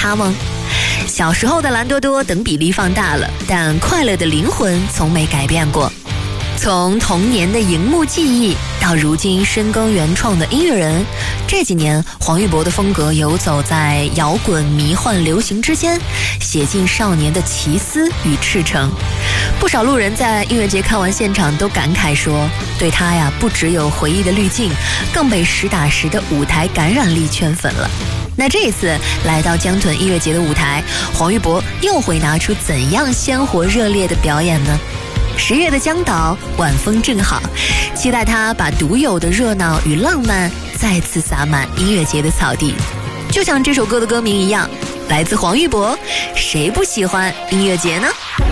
他吗？小时候的蓝多多等比例放大了，但快乐的灵魂从没改变过。从童年的荧幕记忆到如今深耕原创的音乐人，这几年黄裕博的风格游走在摇滚、迷幻、流行之间，写尽少年的奇思与赤诚。不少路人在音乐节看完现场都感慨说，对他呀不只有回忆的滤镜，更被实打实的舞台感染力圈粉了。那这一次来到江豚音乐节的舞台，黄裕博又会拿出怎样鲜活热烈的表演呢？10月的江岛，晚风正好，期待他把独有的热闹与浪漫再次洒满音乐节的草地。就像这首歌的歌名一样，来自黄裕博，谁不喜欢音乐节呢？